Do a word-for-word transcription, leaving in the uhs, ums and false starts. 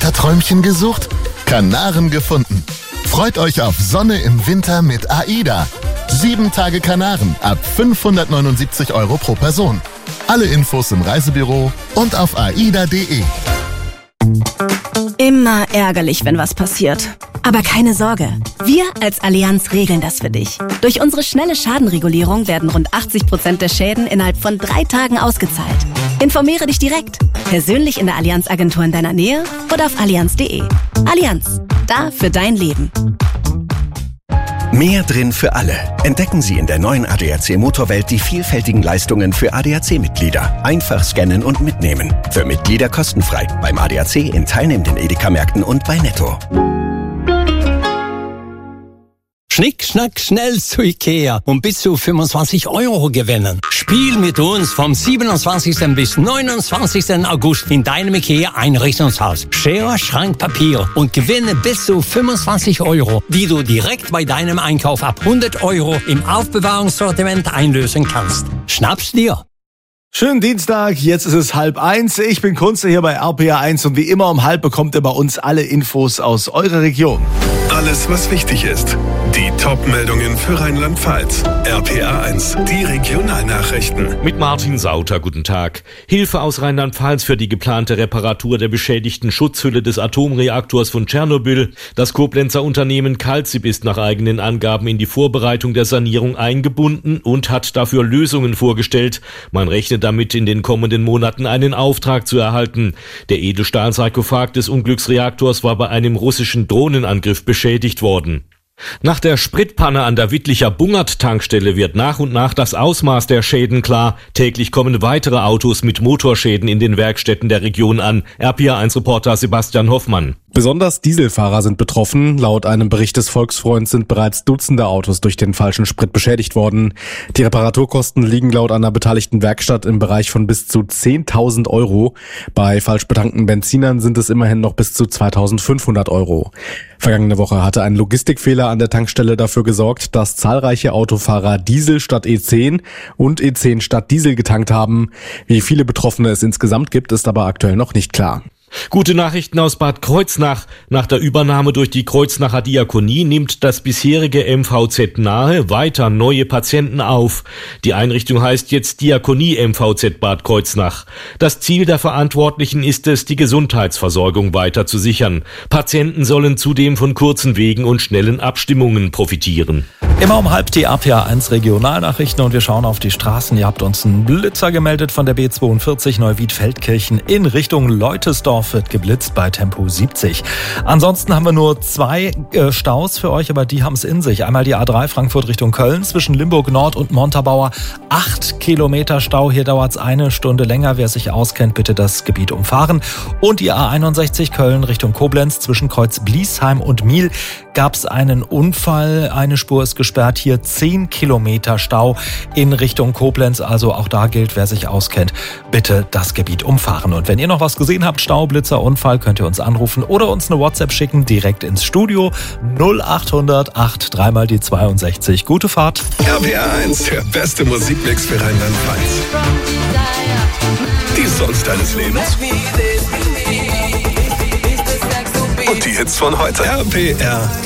Winterträumchen gesucht? Kanaren gefunden. Freut euch auf Sonne im Winter mit AIDA. Sieben Tage Kanaren ab fünfhundertneunundsiebzig Euro pro Person. Alle Infos im Reisebüro und auf aida punkt de. Immer ärgerlich, wenn was passiert. Aber keine Sorge, wir als Allianz regeln das für dich. Durch unsere schnelle Schadenregulierung werden rund achtzig Prozent der Schäden innerhalb von drei Tagen ausgezahlt. Informiere dich direkt, persönlich in der Allianz-Agentur in deiner Nähe oder auf allianz punkt de. Allianz, da für dein Leben. Mehr drin für alle. Entdecken Sie in der neuen A D A C Motorwelt die vielfältigen Leistungen für A D A C-Mitglieder. Einfach scannen und mitnehmen. Für Mitglieder kostenfrei. Beim A D A C in teilnehmenden Edeka-Märkten und bei Netto. Schnick, schnack, schnell zu Ikea und bis zu fünfundzwanzig Euro gewinnen. Spiel mit uns vom siebenundzwanzigsten bis neunundzwanzigsten August in deinem Ikea-Einrichtungshaus. Schere, Schrank, Papier und gewinne bis zu fünfundzwanzig Euro, die du direkt bei deinem Einkauf ab hundert Euro im Aufbewahrungssortiment einlösen kannst. Schnapp's dir! Schönen Dienstag, jetzt ist es halb eins. Ich bin Kunze hier bei R P R eins und wie immer um halb bekommt ihr bei uns alle Infos aus eurer Region. Alles, was wichtig ist. Die Top-Meldungen für Rheinland-Pfalz. R P R eins, die Regionalnachrichten. Mit Martin Sauter, guten Tag. Hilfe aus Rheinland-Pfalz für die geplante Reparatur der beschädigten Schutzhülle des Atomreaktors von Tschernobyl. Das Koblenzer Unternehmen Calzip ist nach eigenen Angaben in die Vorbereitung der Sanierung eingebunden und hat dafür Lösungen vorgestellt. Man rechnet damit in den kommenden Monaten einen Auftrag zu erhalten. Der Edelstahlsarkophag des Unglücksreaktors war bei einem russischen Drohnenangriff beschädigt worden. Nach der Spritpanne an der Wittlicher Bungert-Tankstelle wird nach und nach das Ausmaß der Schäden klar. Täglich kommen weitere Autos mit Motorschäden in den Werkstätten der Region an. R P R eins Reporter Sebastian Hoffmann. Besonders Dieselfahrer sind betroffen. Laut einem Bericht des Volksfreunds sind bereits Dutzende Autos durch den falschen Sprit beschädigt worden. Die Reparaturkosten liegen laut einer beteiligten Werkstatt im Bereich von bis zu zehntausend Euro. Bei falsch betankten Benzinern sind es immerhin noch bis zu zweitausendfünfhundert Euro. Vergangene Woche hatte ein Logistikfehler an der Tankstelle dafür gesorgt, dass zahlreiche Autofahrer Diesel statt E zehn und E zehn statt Diesel getankt haben. Wie viele Betroffene es insgesamt gibt, ist aber aktuell noch nicht klar. Gute Nachrichten aus Bad Kreuznach. Nach der Übernahme durch die Kreuznacher Diakonie nimmt das bisherige M V Z Nahe weiter neue Patienten auf. Die Einrichtung heißt jetzt Diakonie M V Z Bad Kreuznach. Das Ziel der Verantwortlichen ist es, die Gesundheitsversorgung weiter zu sichern. Patienten sollen zudem von kurzen Wegen und schnellen Abstimmungen profitieren. Immer um halb die R P R eins Regionalnachrichten und wir schauen auf die Straßen. Ihr habt uns einen Blitzer gemeldet von der B zweiundvierzig Neuwied-Feldkirchen in Richtung Leutesdorf. Wird geblitzt bei Tempo siebzig. Ansonsten haben wir nur zwei äh, Staus für euch, aber die haben es in sich. Einmal die A drei Frankfurt Richtung Köln zwischen Limburg Nord und Montabaur. Acht Kilometer Stau, hier dauert es eine Stunde länger. Wer sich auskennt, bitte das Gebiet umfahren. Und die A einundsechzig Köln Richtung Koblenz zwischen Kreuz Bliesheim und Miel gab es einen Unfall. Eine Spur ist gesperrt, hier zehn Kilometer Stau in Richtung Koblenz. Also auch da gilt, wer sich auskennt, bitte das Gebiet umfahren. Und wenn ihr noch was gesehen habt, Stau, Blitzer, Unfall, könnt ihr uns anrufen oder uns eine WhatsApp schicken, direkt ins Studio null achthundert acht drei mal die zweiundsechzig. Gute Fahrt. R P R eins, der beste Musikmix für Rheinland-Pfalz. Die Songs deines Lebens. Und die Hits von heute. R P R